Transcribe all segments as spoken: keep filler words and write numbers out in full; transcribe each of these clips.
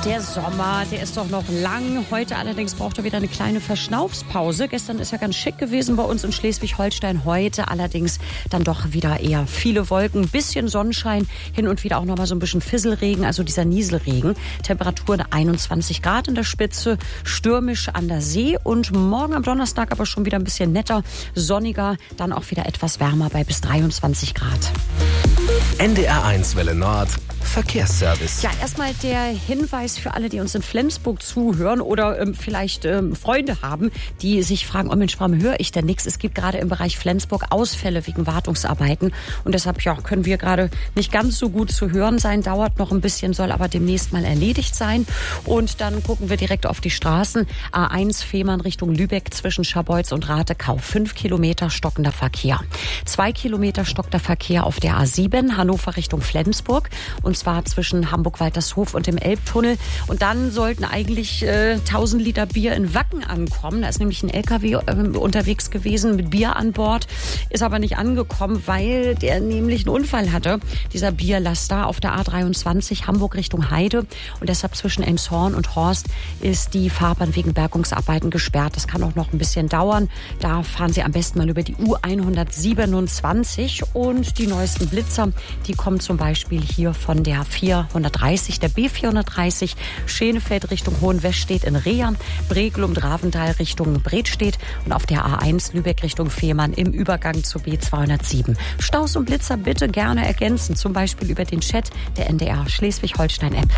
Der Sommer, der ist doch noch lang. Heute allerdings braucht er wieder eine kleine Verschnaufspause. Gestern ist ja ganz schick gewesen bei uns in Schleswig-Holstein. Heute allerdings dann doch wieder eher viele Wolken, ein bisschen Sonnenschein, hin und wieder auch noch mal so ein bisschen Fisselregen, also dieser Nieselregen. Temperaturen einundzwanzig Grad in der Spitze, stürmisch an der See und morgen am Donnerstag aber schon wieder ein bisschen netter, sonniger, dann auch wieder etwas wärmer bei bis dreiundzwanzig Grad. N D R eins Welle Nord, Verkehrsservice. Ja, erstmal der Hinweis für alle, die uns in Flensburg zuhören oder ähm, vielleicht ähm, Freunde haben, die sich fragen, oh Mensch, warum höre ich denn nichts? Es gibt gerade im Bereich Flensburg Ausfälle wegen Wartungsarbeiten und deshalb ja, können wir gerade nicht ganz so gut zu hören sein. Dauert noch ein bisschen, soll aber demnächst mal erledigt sein. Und dann gucken wir direkt auf die Straßen. A eins Fehmarn Richtung Lübeck zwischen Scharbeutz und Ratekau. Fünf Kilometer stockender Verkehr. Zwei Kilometer stockender Verkehr auf der A sieben, Hannover Richtung Flensburg. Und zwar zwischen Hamburg-Waltershof und dem Elbtunnel. Und dann sollten eigentlich äh, tausend Liter Bier in Wacken ankommen. Da ist nämlich ein L K W äh, unterwegs gewesen mit Bier an Bord. Ist aber nicht angekommen, weil der nämlich einen Unfall hatte. Dieser Bierlaster auf der A dreiundzwanzig Hamburg Richtung Heide. Und deshalb zwischen Elmshorn und Horst ist die Fahrbahn wegen Bergungsarbeiten gesperrt. Das kann auch noch ein bisschen dauern. Da fahren Sie am besten mal über die U hundertsiebenundzwanzig. Und die neuesten Blitzer, die kommen zum Beispiel hier von der vierhundertdreißig, der B vierhundertdreißig, Schenefeld Richtung Hohenwestedt in Reher, Breglum-Dravental Richtung Bredstedt und auf der A eins Lübeck Richtung Fehmarn im Übergang zur B zweihundertsieben. Staus und Blitzer bitte gerne ergänzen, zum Beispiel über den Chat der N D R Schleswig-Holstein-App.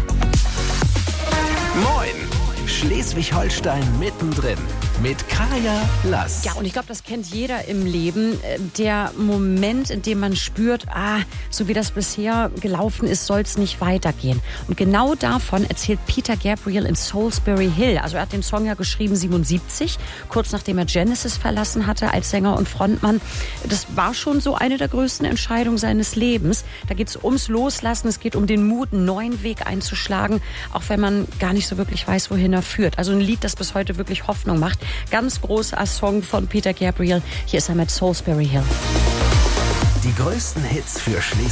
Moin! Schleswig-Holstein mittendrin mit Kaya Lass. Ja, und ich glaube, das kennt jeder im Leben. Der Moment, in dem man spürt, ah, so wie das bisher gelaufen ist, soll es nicht weitergehen. Und genau davon erzählt Peter Gabriel in Salisbury Hill. Also er hat den Song ja geschrieben siebenundsiebzig, kurz nachdem er Genesis verlassen hatte als Sänger und Frontmann. Das war schon so eine der größten Entscheidungen seines Lebens. Da geht es ums Loslassen, es geht um den Mut, einen neuen Weg einzuschlagen, auch wenn man gar nicht so wirklich weiß, wohin er führt. Also ein Lied, das bis heute wirklich Hoffnung macht. Ganz großer Song von Peter Gabriel. Hier ist er mit Salisbury Hill. Die größten Hits für Schleswig